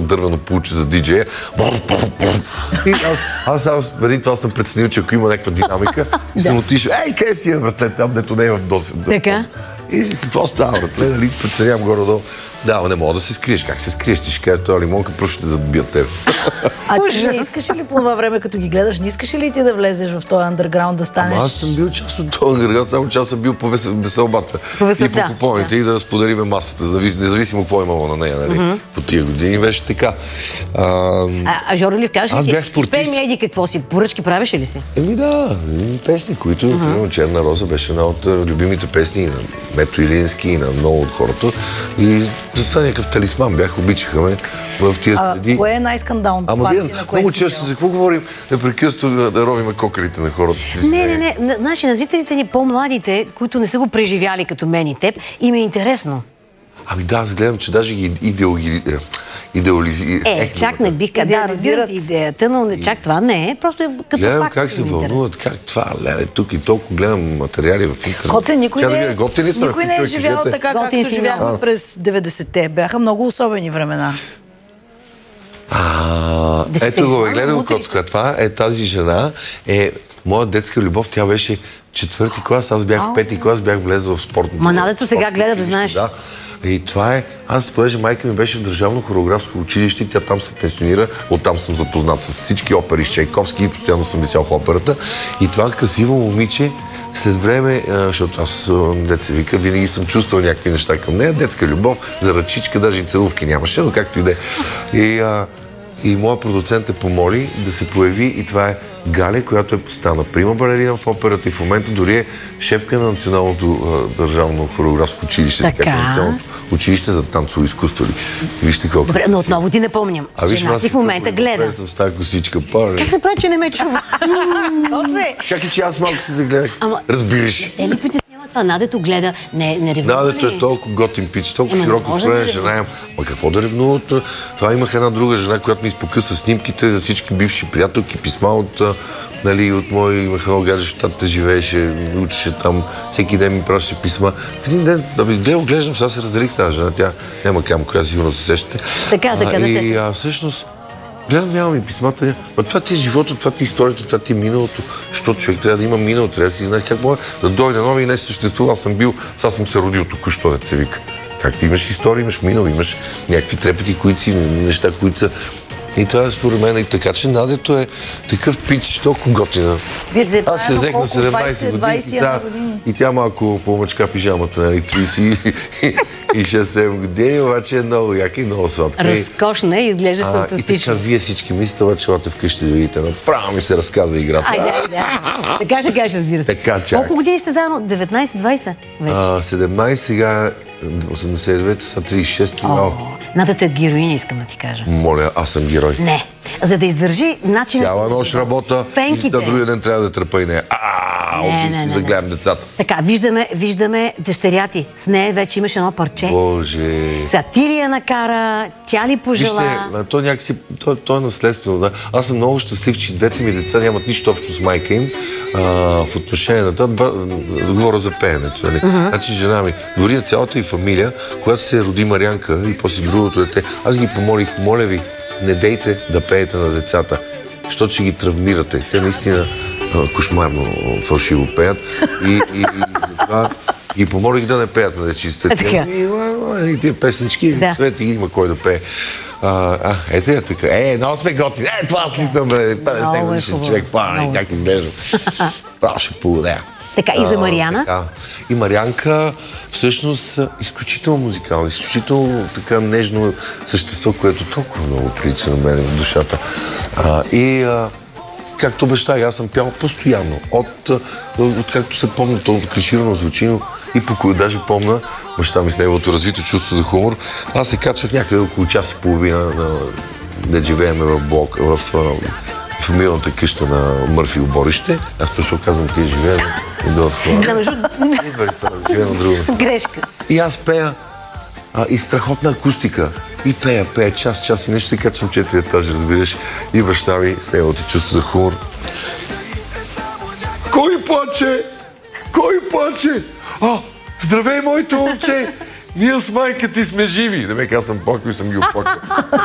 дървено получе за диджея. И аз преди това съм преценил, че ако има някаква динамика, и съм отишъл, къде си е, братле, там, дето не е в доси. Така? И какво става, братле, нали, преценявам горе-долу. Да, не мога да се скриеш. Как се скриеш? Ти ще кажеш, това лимонка просто ще забият тебе. А ти не искаш ли по това време, като ги гледаш, не искаш ли ти да влезеш в този андерграунд, да станеш? Аз съм бил част от този андерграунд, само че аз съм бил по веселбата. И по купоните, и да споделиме масата, независимо какво имало на нея, нали? По тия години беше така. Жоро Лив, кажеш ли аз бях спортист. Спей ми еди какво си, поръчки правиш ли си? Да, песни, които Черна роза беше една от любимите песни на Мето Илински и на много от хората. И това някакъв талисман бях, обичаха ме в тия следи. Кое е най-скандалното партия, на което много често за какво говорим? Непрекъснато да ровиме кокалите на хората. Не. Наши на зрителите ни, по-младите, които не са го преживяли като мен и теб, им е интересно. Аз гледам, че даже ги идеализират. Чак не бих казал, разбират идеята, но чак това не е. Просто е като факт. Гледам как се вълнуват, как това, леле, тук и толкова гледам материали в интернет. Коце, никой не е живял така, както живяхме през 90-те. Бяха много особени времена. Ето го, гледам Коцка. Това е тази жена, моя детска любов, тя беше 4-ти клас, аз бях в 5-ти клас, бях влезъл в спортното. Надето сега гледа да знаеш. Да. И това е, понеже майка ми беше в Държавно хореографско училище, тя там се пенсионира, оттам съм запознат с всички опери с Чайковски и постоянно съм висял в операта. И това красиво момиче, след време, защото аз, деца вика, винаги съм чувствал някакви неща към нея, детска любов, за ръчичка, даже и целувки нямаше, но както и да е. И моят продуцент помоли да се появи и това е Галя, която е стана прима балерина в операта и в момента дори е шефка на Националното държавно хореографско училище. Така. Училище за танцово изкуство. Вижте колко. Добре, но отново ти напомням. Жена ти в момента гледа. Съм с тази косичка. Как се прави, че не ме чува? Чакай, че аз малко се загледах. Разбираш. Не притеснява това. Надето гледа. Не ревнува. Надето е толкова готин пич, толкова широко строена жена. Какво да ревнуват? Това имах една друга жена, която ми изпокъса снимките за всички бивши приятелки, писма от мой Михаил Гаджев, щатите живееше, учеше там, всеки ден ми пращаше писма. Един ден, глеждам, сега се разделих с тази жена, тя няма кам, коя сигурно се сещате. И всъщност, гледам, нямам и писмата. Това ти е живота, това ти е историята, това ти е миналото. Защото човек трябва да има минало, трябва да си знае как може да дойде нови и не съществува. Аз съм бил, сега съм се родил току-що, да се вика. Както имаш история, имаш минало, имаш някакви трепети, които си, неща, които са. И това е според мен и така, че Надето е такъв пич, толкова готина. Аз се взех на 17 години и тя малко по-мъчка пижамата, нали, 36-7 години, обаче е много яка и много сладка. Разкошна и изглежда фантастично. И така, вие всички мислите, обаче лате вкъщи да видите. Направо ми се разказа играта. Така ще кажеш, разбира се. Колко години сте заедно? 19-20? 17, сега 89, са 36. Надето е героиня, искам да ти кажа. Моля, аз съм герой. Не. За да издържи начинът... Цяла нощ работа и на другия ден трябва да търпа и нея. Да гледам децата. Така, виждаме дъщеря ти. С нея вече имаш едно парче. Боже... Сега ти ли я накара, тя ли пожела? Вижте, то някакси, то е наследствено. Да? Аз съм много щастлив, че двете ми деца нямат нищо общо с майка им. В отношение на това, говоря за пеенето. Значи жена ми, дори на цялата и фамилия, когато се роди Марианка и после другото дете, аз ги помолих, моля ви, не дейте да пеете на децата, защото ще ги травмирате. Те наистина кошмарно фалшиво пеят и затова ги помолих да не пеят на дечиците. И тия песнички, двете има кой да пее. Ето е така. Много сме готини. Това си съм, 50 годишен човек, как изглеждам. Право ще поводея. Така, и за Мариана? И Марианка всъщност изключително музикална, изключително така нежно същество, което толкова много прилича на мен в душата. Както обещах, аз съм пял постоянно. От както се помня, то клиширано звучи, но и даже помня баща ми с неговото развито чувство за хумор. Аз се качвах някъде около час и половина да живеем в блок, в фамилната къща на Мърфи оборище. Аз просто казвам, къде живеем и до идва ли са да живеем на друго место. Грешка. И аз пея и страхотна акустика. И пея час и нещо се качвам 4 етажа, разбираш. И баща ми с неговото чувство за хумор. Кой плаче? Здравей, моето момче! Ние с майка ти сме живи. Да ме, аз съм плакал и съм ги оплакал.